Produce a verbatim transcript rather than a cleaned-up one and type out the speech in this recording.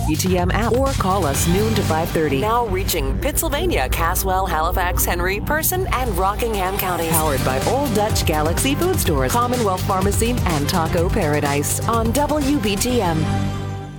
B T M app or call us noon to five thirty. Now reaching Pittsylvania, Caswell, Halifax, Henry, Person, and Rockingham counties. Powered by Old Dutch Galaxy Food Stores, Commonwealth Pharmacy, and Taco Paradise on W B T M.